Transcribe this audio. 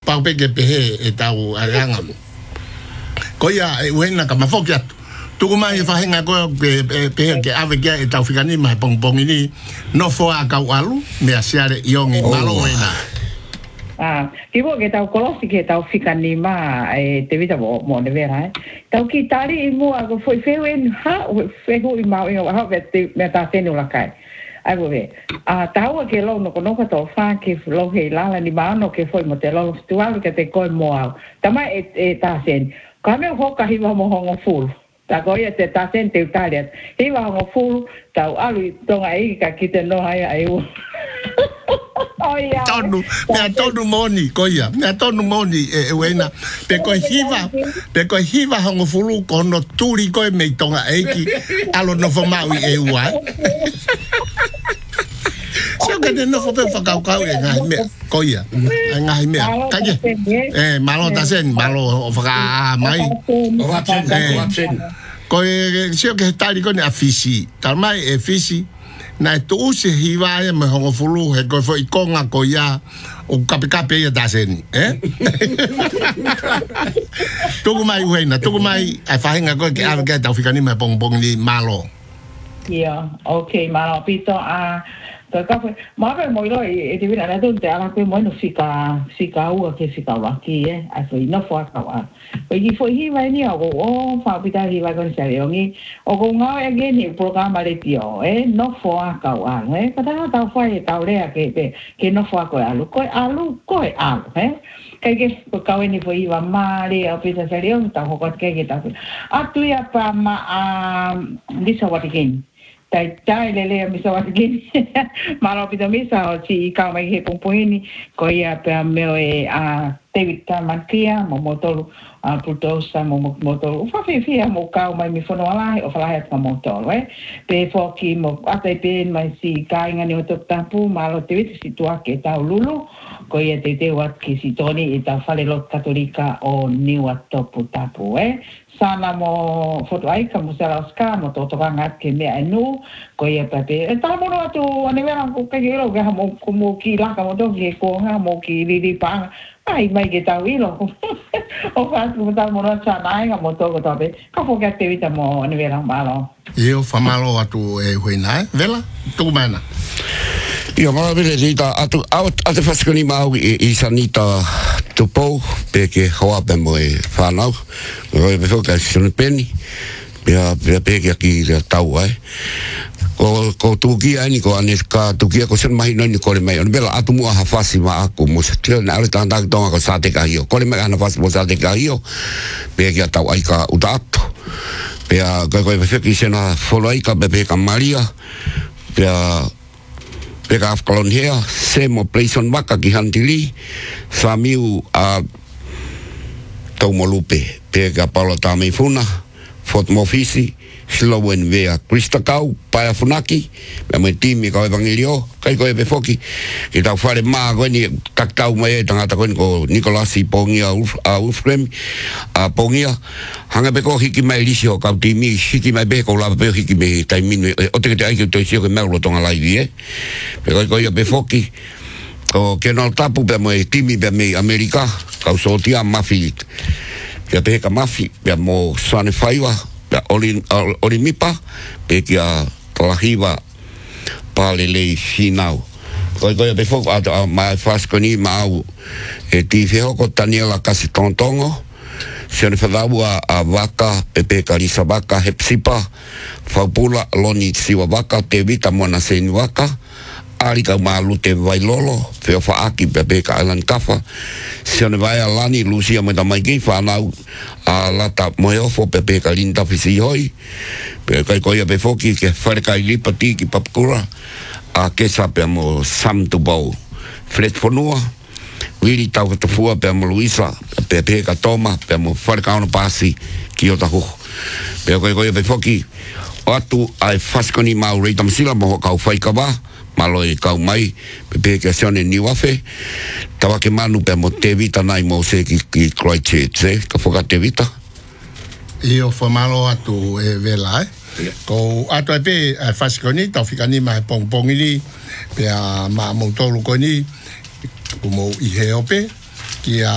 pau pe ke pe e tau alanga ko ia e wena ka mafoki atu tu mai fa henga ko pe ke ave ke e tau fikani mai pong ini no fo a ka alu me asiare iongi malo wena kibo ke tau kolosi ke tau fikani ma e te vita mo ne vera tau ki tari i mua ko foi fewen ha fehu i mau i ha vete me ta tenu la kai ai ve tau ke lo no kono to fa ke lo he la ni ba no ke foi mo te lo stual ke te ko mo tama e ta sen ka me ho ka hi mo ho full ta ko ia te ta sen te italia hi wa ho full tau alu tonga i ka kite no ai tonu moni koia me tonu moni e wena pe ko hiva hango fulu kono turi ko me tonga eiki alo no fo mau e wa so que no fo pe fa kau e ngai me koia ngai me kaje malo ta sen malo fa mai ko sio que está li con afisi tal mai e fisi na tu se hiva e me hongo fulu he ko foi konga ko ya o kapikape ya dasen tu mai wena tu mai ai fahinga ko ke ave ta fikani me pong ni malo okay malo pito ka ma pe mo lo e te vina na tu te ala ko mo no fika u ke fika wa ki ai foi no fo ka wa e ki foi hiva ni o fa pita hiva con sa yongi o ko nga e ge ni programa le tio no fo ka wa ka ta foi ta le ke no fo ko alu ko kai ke ko ka ni foi hiva male o pita sa le ta ko ke ta atu ya pa ma disa what again tai le mi so again malo pito mi sa si ka mai he pompoini ko ia pe me David Tamankia motor producer motor fa fi mo ka mai mi fono ala o fa ha motor pe fo ki mo ate pe mai si ka ngani o tapu malo te si tu ke ta lulu ko ia te wat ki si toni e ta fale lo katolika o ni wat tapu sana mo foto ai ka mo sala ska mo to ngat ke me anu ko ia pape ta mo no tu ani vera ko ke ro ga mo ki la ka mo to ke ko ha mo ki di pa ai mai ke ta wi lo o fa mo ta mo no sa nai ga mo to ko tape ka fo ke te vita mo ani vera malo io fa malo atu e huina vela tu mana io ma vele dita atu faskoni mau i sanita tupo peke hoa pe mo e whanau roi pe whoka sunu peni pia peke aki tau ai ko tuki ai ni ko ane ka tuki ko sen mai no ni ko le mai on bela atu mua hafasi ma aku mo se tio na ale tanda tonga ko sate ka hio ko le mai ana fasi mo sate ka hio peke tau ai ka utato pia ko pe feki sena folai ka bebe ka maria pia peka afkalon hea, se mo pleison waka ki hantili, sa miu a tau mo lupe, peka palo ta mei funa, fot mo fisi, silawen vea Krista kau, paia funaki, me mo timi kau evangelio, kai koe pefoki, ki tau whare maa koe ni tak tau mai e tangata koe ko Nikolasi pongia a Ufrem, a pongia, hanga peko hiki mai lisio kau timi, hiki mai peko lava peko hiki mai taiminu, o te kete aiki toi sio ke meulo tonga laivi peko koe pefoki, o ke no tapu pe mo timi pe me Amerika, kau sotia mafi, kia peka mafi, pe mo sane whaiwa, oli mipa pe kia talahiwa pale lei finau koi pe fok a mai faskoni mau e ti fehoko taniela kasi tontongo se ne fadabu a vaka pepe karisa vaka hepsipa fapula loni siwa vaka te vita mona sen vaka alika malu te vailolo feo faaki pepe ka alan kafa se ne vai alani lucia me mai ki fa nau a lata moeofo pepe ka linta fisi hoi pe kai koia pe foki ke fare kai lipati ki papkura a ke sape mo sam tu bau flet fonua wili tau ka fua pe mo luisa pepe ka toma pe mo fare ka ono pasi ki o tahu pe kai koia pe foki atu ai faskoni mau reitam sila mo ka fai ka ba malo e kau mai pe ke sione ni wafe tawa ke manu pe mo te vita nai mo se ki Christchurch ka foka te vita io fo malo atu e vela ko atu pe fasikoni ta fikani mai pong ni pe ma mo tolu koni como i heope ki